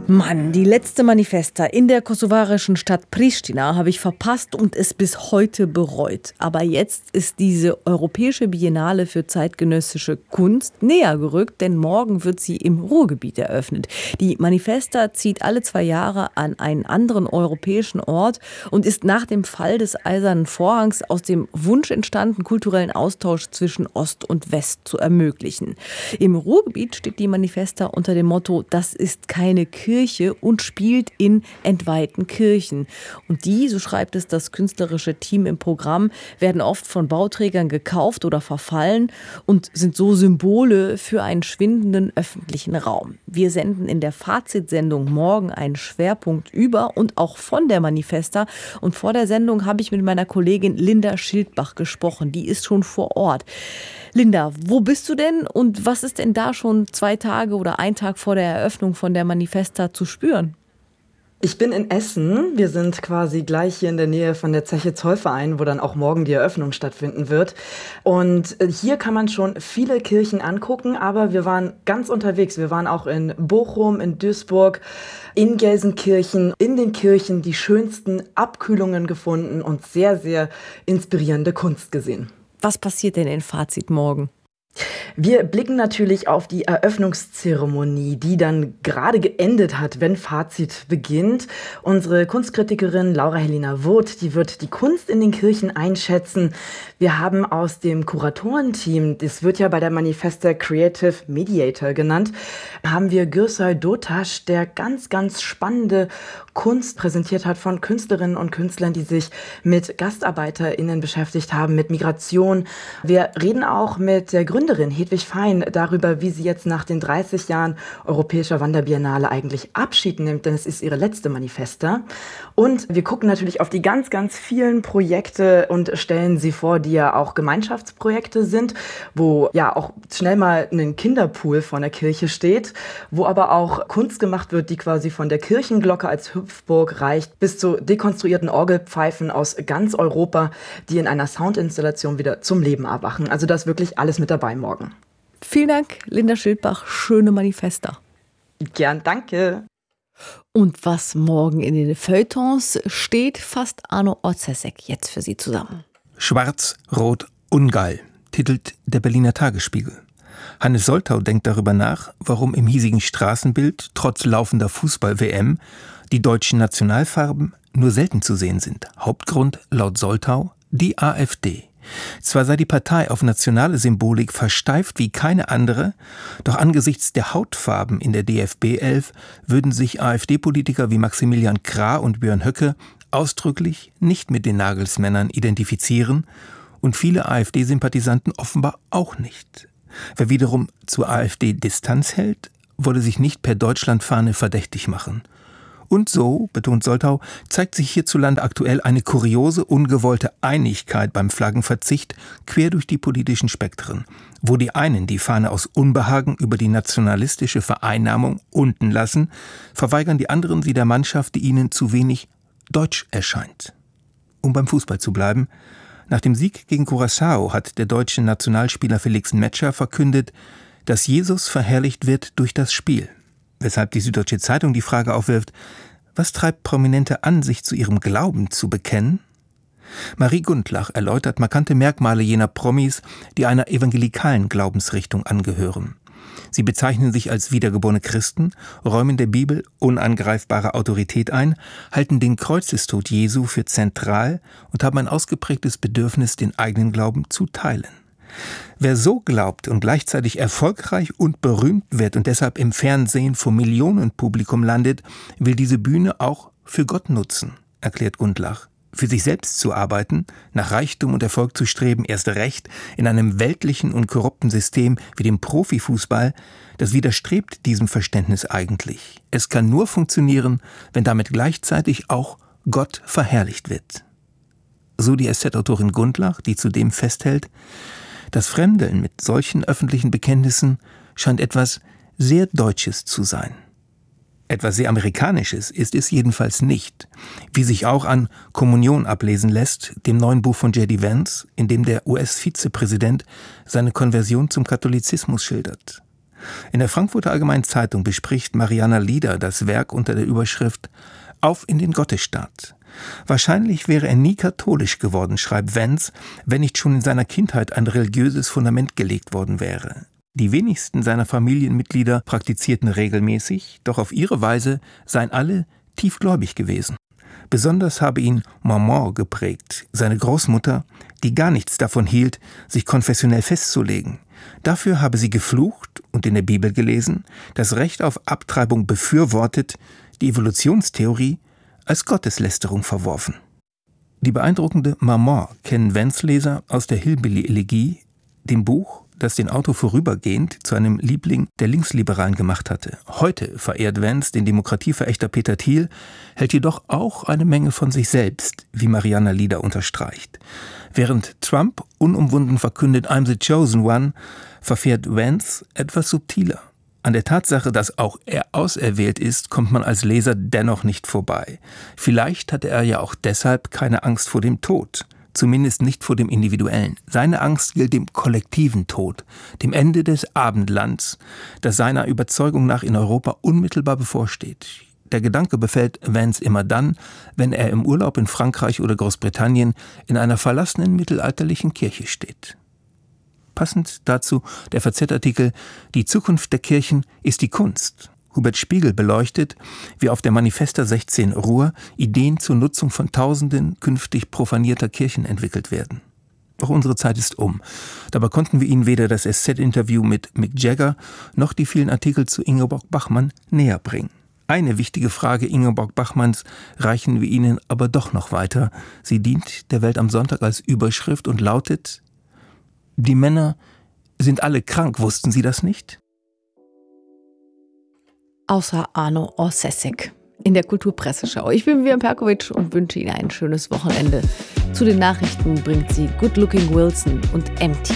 Mann, die letzte Manifesta in der kosovarischen Stadt Pristina habe ich verpasst und es bis heute bereut. Aber jetzt ist diese europäische Biennale für zeitgenössische Kunst näher gerückt, denn morgen wird sie im Ruhrgebiet eröffnet. Die Manifesta zieht alle 2 Jahre an einen anderen europäischen Ort und ist nach dem Fall des Eisernen Vorhangs aus dem Wunsch entstanden, kulturellen Austausch zwischen Ost und West zu ermöglichen. Im Ruhrgebiet steht die Manifesta unter dem Motto: Das ist keine Kirche und spielt in entweihten Kirchen. Und die, so schreibt es das künstlerische Team im Programm, werden oft von Bauträgern gekauft oder verfallen und sind so Symbole für einen schwindenden öffentlichen Raum. Wir senden in der Fazitsendung morgen einen Schwerpunkt über und auch von der Manifesta. Und vor der Sendung habe ich mit meiner Kollegin Linda Schildbach gesprochen. Die ist schon vor Ort. Linda, wo bist du denn und was ist denn da schon 2 Tage oder 1 Tag vor der Eröffnung von der Manifesta zu spüren? Ich bin in Essen. Wir sind quasi gleich hier in der Nähe von der Zeche Zollverein, wo dann auch morgen die Eröffnung stattfinden wird. Und hier kann man schon viele Kirchen angucken, aber wir waren ganz unterwegs. Wir waren auch in Bochum, in Duisburg, in Gelsenkirchen, in den Kirchen die schönsten Abkühlungen gefunden und sehr, sehr inspirierende Kunst gesehen. Was passiert denn in Fazit morgen? Wir blicken natürlich auf die Eröffnungszeremonie, die dann gerade geendet hat, wenn Fazit beginnt. Unsere Kunstkritikerin Laura Helena Woth, die wird die Kunst in den Kirchen einschätzen. Wir haben aus dem Kuratorenteam, das wird ja bei der Manifesta Creative Mediator genannt, haben wir Gürsay Dotaş, der ganz, ganz spannende Kunst präsentiert hat von Künstlerinnen und Künstlern, die sich mit GastarbeiterInnen beschäftigt haben, mit Migration. Wir reden auch mit der Gründerin Hedwig Fein darüber, wie sie jetzt nach den 30 Jahren Europäischer Wanderbiennale eigentlich Abschied nimmt, denn es ist ihre letzte Manifesta. Und wir gucken natürlich auf die ganz, ganz vielen Projekte und stellen sie vor, die ja auch Gemeinschaftsprojekte sind, wo ja auch schnell mal ein Kinderpool vor der Kirche steht, wo aber auch Kunst gemacht wird, die quasi von der Kirchenglocke als Hüpfburg reicht, bis zu dekonstruierten Orgelpfeifen aus ganz Europa, die in einer Soundinstallation wieder zum Leben erwachen. Also da ist wirklich alles mit dabei morgen. Vielen Dank, Linda Schildbach. Schöne Manifesta. Gern, danke. Und was morgen in den Feuilletons steht, fasst Arno Orzesek jetzt für Sie zusammen. Schwarz, Rot, Ungeil, titelt der Berliner Tagesspiegel. Hannes Soltau denkt darüber nach, warum im hiesigen Straßenbild trotz laufender Fußball-WM die deutschen Nationalfarben nur selten zu sehen sind. Hauptgrund laut Soltau die AfD. Zwar sei die Partei auf nationale Symbolik versteift wie keine andere, doch angesichts der Hautfarben in der DFB 11 würden sich AfD-Politiker wie Maximilian Krah und Björn Höcke ausdrücklich nicht mit den Nagelsmännern identifizieren und viele AfD-Sympathisanten offenbar auch nicht. Wer wiederum zur AfD Distanz hält, wolle sich nicht per Deutschlandfahne verdächtig machen. Und so, betont Soltau, zeigt sich hierzulande aktuell eine kuriose, ungewollte Einigkeit beim Flaggenverzicht quer durch die politischen Spektren, wo die einen die Fahne aus Unbehagen über die nationalistische Vereinnahmung unten lassen, verweigern die anderen sie der Mannschaft, die ihnen zu wenig deutsch erscheint. Um beim Fußball zu bleiben: Nach dem Sieg gegen Curaçao hat der deutsche Nationalspieler Felix Metscher verkündet, dass Jesus verherrlicht wird durch das Spiel. Weshalb die Süddeutsche Zeitung die Frage aufwirft: Was treibt Prominente an, sich zu ihrem Glauben zu bekennen? Marie Gundlach erläutert markante Merkmale jener Promis, die einer evangelikalen Glaubensrichtung angehören. Sie bezeichnen sich als wiedergeborene Christen, räumen der Bibel unangreifbare Autorität ein, halten den Kreuzestod Jesu für zentral und haben ein ausgeprägtes Bedürfnis, den eigenen Glauben zu teilen. Wer so glaubt und gleichzeitig erfolgreich und berühmt wird und deshalb im Fernsehen vor Millionenpublikum landet, will diese Bühne auch für Gott nutzen, erklärt Gundlach. Für sich selbst zu arbeiten, nach Reichtum und Erfolg zu streben, erst recht in einem weltlichen und korrupten System wie dem Profifußball, das widerstrebt diesem Verständnis eigentlich. Es kann nur funktionieren, wenn damit gleichzeitig auch Gott verherrlicht wird. So die SZ-Autorin Gundlach, die zudem festhält: Das Fremdeln mit solchen öffentlichen Bekenntnissen scheint etwas sehr Deutsches zu sein. Etwas sehr Amerikanisches ist es jedenfalls nicht, wie sich auch an Kommunion ablesen lässt, dem neuen Buch von J.D. Vance, in dem der US-Vizepräsident seine Konversion zum Katholizismus schildert. In der Frankfurter Allgemeinen Zeitung bespricht Mariana Lieder das Werk unter der Überschrift »Auf in den Gottesstaat«. Wahrscheinlich wäre er nie katholisch geworden, schreibt Vance, wenn nicht schon in seiner Kindheit ein religiöses Fundament gelegt worden wäre. Die wenigsten seiner Familienmitglieder praktizierten regelmäßig, doch auf ihre Weise seien alle tiefgläubig gewesen. Besonders habe ihn Maman geprägt, seine Großmutter, die gar nichts davon hielt, sich konfessionell festzulegen. Dafür habe sie geflucht und in der Bibel gelesen, das Recht auf Abtreibung befürwortet, die Evolutionstheorie als Gotteslästerung verworfen. Die beeindruckende Maman kennen Vance-Leser aus der Hillbilly-Elegie, dem Buch, das den Autor vorübergehend zu einem Liebling der Linksliberalen gemacht hatte. Heute verehrt Vance den Demokratieverächter Peter Thiel, hält jedoch auch eine Menge von sich selbst, wie Mariana Lieder unterstreicht. Während Trump unumwunden verkündet "I'm the chosen one", verfährt Vance etwas subtiler. An der Tatsache, dass auch er auserwählt ist, kommt man als Leser dennoch nicht vorbei. Vielleicht hatte er ja auch deshalb keine Angst vor dem Tod. Zumindest nicht vor dem Individuellen. Seine Angst gilt dem kollektiven Tod, dem Ende des Abendlands, das seiner Überzeugung nach in Europa unmittelbar bevorsteht. Der Gedanke befällt Vance immer dann, wenn er im Urlaub in Frankreich oder Großbritannien in einer verlassenen mittelalterlichen Kirche steht. Passend dazu der FAZ-Artikel »Die Zukunft der Kirchen ist die Kunst«. Hubert Spiegel beleuchtet, wie auf der Manifesta 16 Ruhr Ideen zur Nutzung von Tausenden künftig profanierter Kirchen entwickelt werden. Doch unsere Zeit ist um. Dabei konnten wir Ihnen weder das SZ-Interview mit Mick Jagger noch die vielen Artikel zu Ingeborg Bachmann näher bringen. Eine wichtige Frage Ingeborg Bachmanns reichen wir Ihnen aber doch noch weiter. Sie dient der Welt am Sonntag als Überschrift und lautet: Die Männer sind alle krank, wussten Sie das nicht? Außer Arno Orsessig in der Kulturpresseschau. Ich bin Vivian Perkovic und wünsche Ihnen ein schönes Wochenende. Zu den Nachrichten bringt sie Good Looking Wilson und Empty.